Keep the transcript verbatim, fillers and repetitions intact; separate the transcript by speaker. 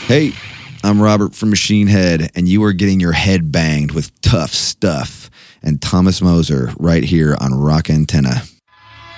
Speaker 1: Hey, I'm Robert from Machine Head, and you are getting your head banged with tough stuff and Thomas Moser right here on Rock Antenna.